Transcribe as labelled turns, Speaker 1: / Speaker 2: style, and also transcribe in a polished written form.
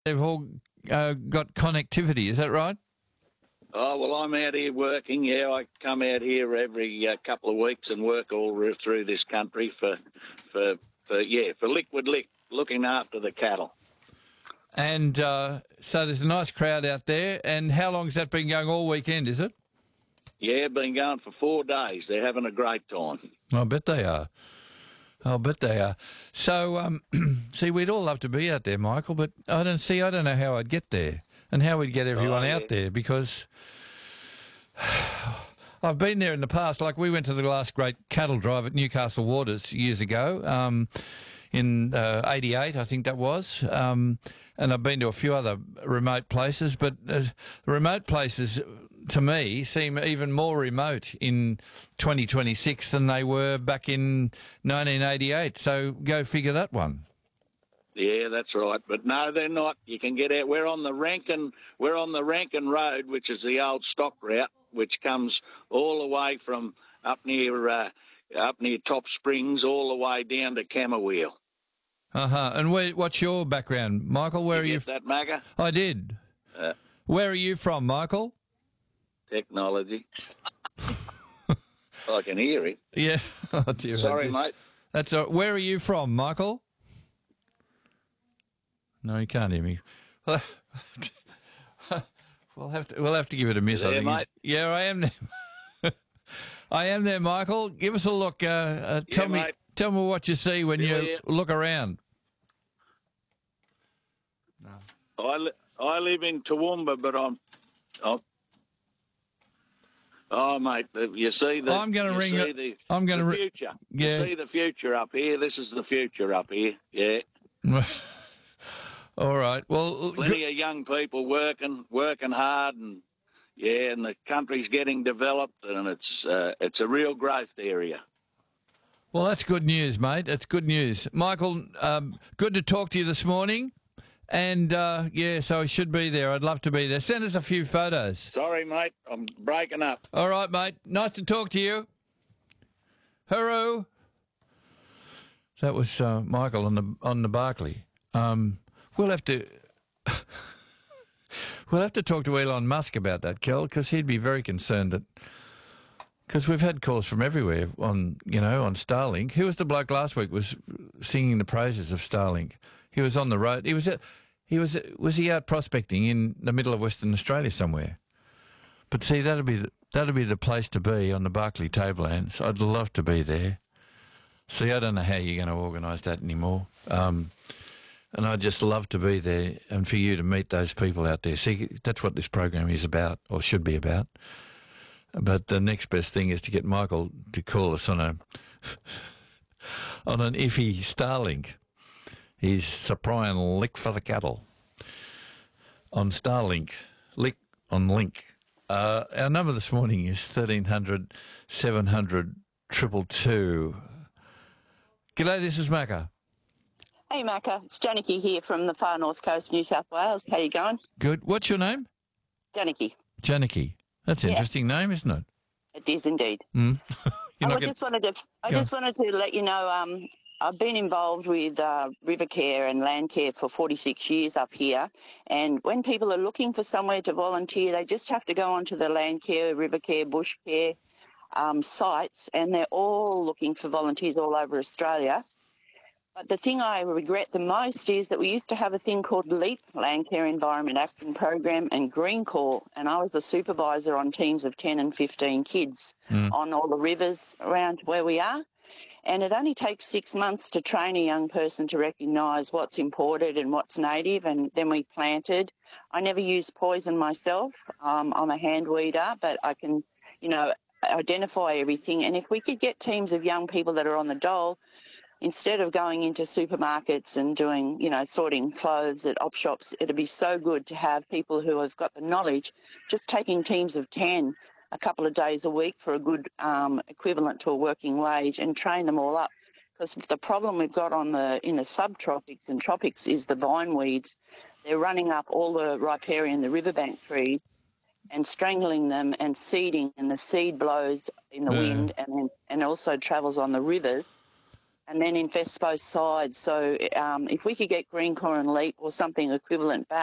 Speaker 1: they've all got connectivity. Is that right?
Speaker 2: Oh, well, I'm out here working. Yeah, I come out here every couple of weeks and work all through this country for Liquid Lick, looking after the cattle.
Speaker 1: And so there's a nice crowd out there. And how long has that been going? All weekend, is it?
Speaker 2: Yeah, been going for 4 days. They're having a great time.
Speaker 1: I bet they are. So, see, we'd all love to be out there, Michael, but I don't know how I'd get there and how we'd get everyone out there, because I've been there in the past. Like, we went to the last great cattle drive at Newcastle Waters years ago, in 88, I think that was. And I've been to a few other remote places, but the remote places, to me, seem even more remote in 2026 than they were back in 1988. So go figure that one.
Speaker 2: Yeah, that's right. But no, they're not. You can get out. We're on the Rankin Road, which is the old stock route, which comes all the way from up near Top Springs, all the way down to Camberwell.
Speaker 1: And what's your background, Michael? Where are you?
Speaker 2: Get that, Macca?
Speaker 1: I did. Where are you from, Michael?
Speaker 2: Technology. I can hear it.
Speaker 1: Yeah. Oh, dear.
Speaker 2: Sorry, mate.
Speaker 1: That's where are you from, Michael? No, you can't hear me. We'll have to give it a miss.
Speaker 2: There,
Speaker 1: I think.
Speaker 2: mate?
Speaker 1: Yeah, I am there. I am there, Michael. Give us a look. Tell me what you see when you look around.
Speaker 2: No. I live in Toowoomba, but I'm. Oh, mate, you see the.
Speaker 1: I'm going to ring it. I'm going to
Speaker 2: future.
Speaker 1: Yeah.
Speaker 2: You see the future up here. This is the future up here. Yeah.
Speaker 1: All right. Well,
Speaker 2: plenty of young people working hard, and and the country's getting developed, and it's a real growth area.
Speaker 1: Well, that's good news, mate. That's good news, Michael. Good to talk to you this morning. And, so I should be there. I'd love to be there. Send us a few photos.
Speaker 2: Sorry, mate. I'm breaking up.
Speaker 1: All right, mate. Nice to talk to you. Hooroo. That was Michael on the Barclay. We'll have to talk to Elon Musk about that, Kel, because he'd be very concerned that, because we've had calls from everywhere on Starlink. Who was the bloke last week was singing the praises of Starlink? He was on the road. Was he out prospecting in the middle of Western Australia somewhere? But see, that'd be the place to be, on the Barclay Tablelands. I'd love to be there. See, I don't know how you're going to organise that anymore. And I'd just love to be there and for you to meet those people out there. See, that's what this program is about, or should be about. But the next best thing is to get Michael to call us on an iffy Starlink. He's supplying lick for the cattle on Starlink, lick on link. Our number this morning is 1300 700 222. G'day, this is Macca.
Speaker 3: Hey, Macca. It's Janicky here from the far north coast, New South Wales. How you going?
Speaker 1: Good. What's your name?
Speaker 3: Janicky.
Speaker 1: Janicky. That's an interesting name, isn't it?
Speaker 3: It is indeed.
Speaker 1: Mm.
Speaker 3: I just wanted to let you know I've been involved with river care and land care for 46 years up here, and when people are looking for somewhere to volunteer, they just have to go onto the land care, river care, bush care sites, and they're all looking for volunteers all over Australia. But the thing I regret the most is that we used to have a thing called LEAP, Land Care Environment Action Program, and Green Corps, and I was the supervisor on teams of 10 and 15 kids on all the rivers around where we are. And it only takes 6 months to train a young person to recognise what's imported and what's native, and then we planted. I never used poison myself. I'm a hand weeder, but I can, identify everything. And if we could get teams of young people that are on the dole, instead of going into supermarkets and doing, sorting clothes at op shops, it'd be so good to have people who have got the knowledge just taking teams of 10 a couple of days a week for a good equivalent to a working wage and train them all up. Because the problem we've got in the subtropics and tropics is the vine weeds. They're running up all the riparian, the riverbank trees, and strangling them and seeding, and the seed blows in the wind and also travels on the rivers. and then infests both sides. So if we could get green corn leap or something equivalent back,